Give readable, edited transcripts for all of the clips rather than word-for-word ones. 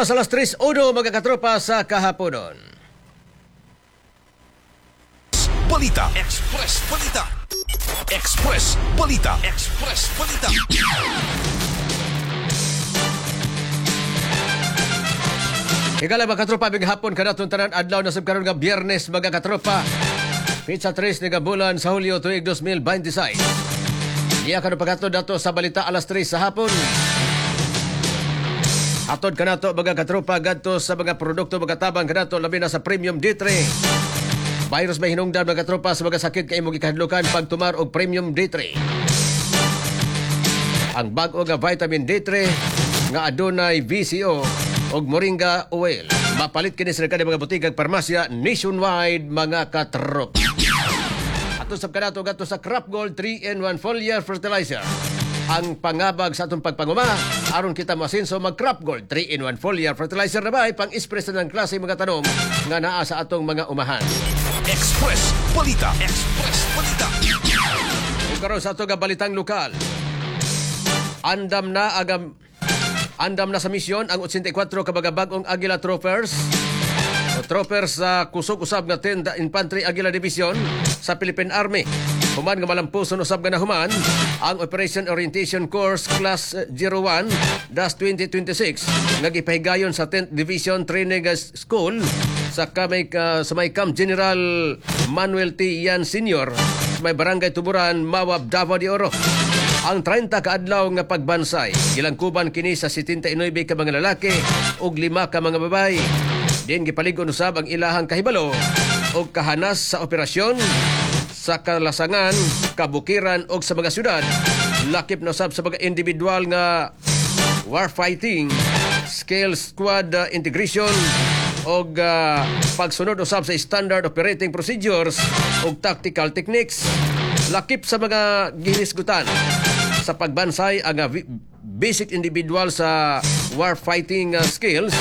Oras alas 3:01 mga katropa sa kahaponon. Balita Express Balita. Express Balita. Express Balita. Higala mga katropa, hapon kanaton tanan adlaw na sabkaron nga Biyernes mga katropa. Pizza 3 nga bulan sa Hulyo tuig 2026. Iya ka pagkatod dato sa balita alas 3 sa hapon. Atod kanato mga katropa gadto sa mga produkto mga tabang kanato labi na sa Premium D3. Virus may hinungdan mga katropa sa mga sakit kay imong gikahadlukan pagtumar og Premium D3. Ang bag-o nga vitamin D3 nga adunay VCO og moringa oil. Mapalit kini sa mga butikag parmasya nationwide mga katropa. Ato sa kanato gadto sa Crop Gold 3-in-1 foliar fertilizer. Ang pangabag sa atong pagpanguma aron kita masinso mag Crop Gold 3-in-1 foliar fertilizer na ba pang express ng klase mga tanong nga naa sa atong mga umahan. Express Balita. Express Balita. Ug karon sa atong balitang lokal. Andam na sa misyon ang 84 ka bagong Aguila Troopers. Troopers sa kusog usab nga 10th Infantry Aguila Division sa Philippine Army. Human nga malampuson usab nga nahuman ang Operation Orientation Course Class 01-2026 nga gipahigayon sa 10th Division Training School sa may Camp General Manuel T. Yan Sr. sa may Barangay Tuburan, Mawab, Davao de Oro. Ang 30 kaadlaw nga pagbansay gilangkuban kini sa 79 ka mga lalaki ug 5 ka mga babae. Din gipaligon usab ang ilahang kahibalo ug kahanas sa operasyon sa kalasangan, kabukiran ug sa mga syudad. Lakip na usab sa mga individual nga warfighting, scale squad integration ug pagsunod usab sa standard operating procedures ug tactical techniques. Lakip sa mga ginisgutan sa pagbansay ang basic individual sa warfighting skills,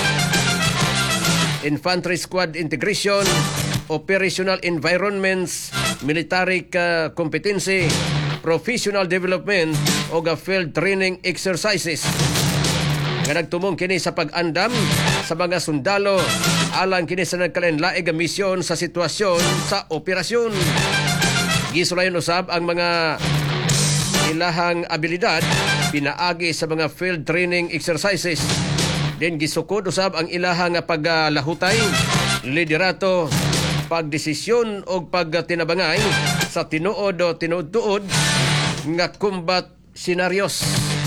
infantry squad integration, operational environments, military competency, professional development o field training exercises. Nga nagtumong kini sa pag-andam sa mga sundalo alang kini sa nagkalain-laing misyon sa sitwasyon sa operasyon. Gisulayon usab ang mga ilahang abilidad pinaagi sa mga field training exercises. Din gisukod usab ang ilahang paglahutay, liderato, pagdesisyon o pagtinabangay sa tinuod o tinuod-tuod nga combat scenarios.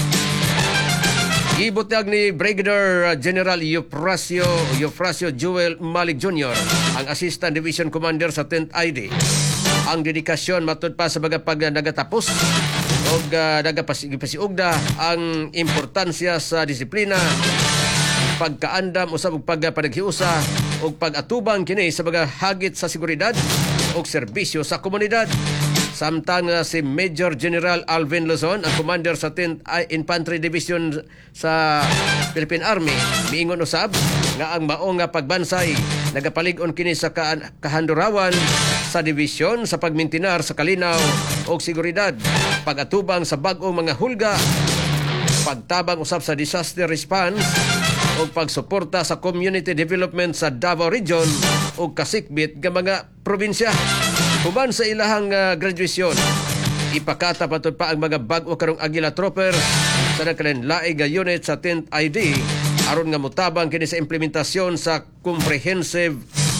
Gibutag ni Brigadier General Eufrasio Joel Malik Jr., ang Assistant Division Commander sa 10th ID. Ang dedikasyon matud pa sa mga nagatapos o nagapasiugda ang importansya sa disiplina, pagkaandam usab ug pagpanaghiusa ug pag-atubang kini sa mga hagit sa seguridad ug serbisyo sa komunidad. Samtang si Major General Alvin Luzon, ang commander sa 10th Infantry Division sa Philippine Army, miingon usab nga ang mao nga pagbansay nagapalig-on kini sa kahandurawan sa division sa pagmintinar sa kalinaw ug seguridad, pag-atubang sa bag-ong mga hulga, pagtabang usab sa disaster response o pagsuporta sa community development sa Davao Region o kasikbit nga mga probinsya. Human sa ilahang graduation, ipakata patod pa ang mga bag-o karong Aguila Troopers sa nagkalain-laing unit sa 10th ID aron nga mutabang kini sa implementasyon sa Comprehensive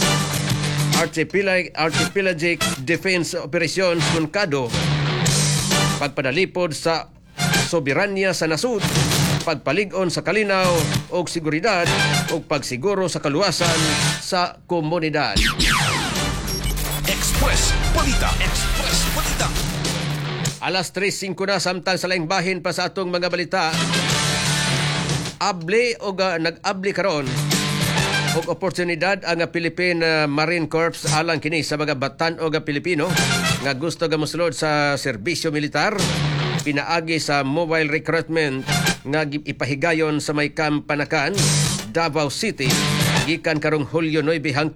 Archipelagic Defense Operations Moncado, pagpadalipod sa soberanya sa nasud, pagpalig-on sa kalinaw o seguridad o pagsiguro sa kaluwasan sa komunidad. Express Balita. Express Balita. Alas 3:05 na samtang sa laing bahin pa sa atong mga balita. Nag-abli karon og oportunidad ang Philippine Marine Corps alang kini sa mga batan-o nga Pilipino nga gusto nga mosulod sa serbisyo militar, pinaagi sa mobile recruitment nga ipahigayon sa may Camp Panakan, Davao City gikan karong Hulyo 9 hangtod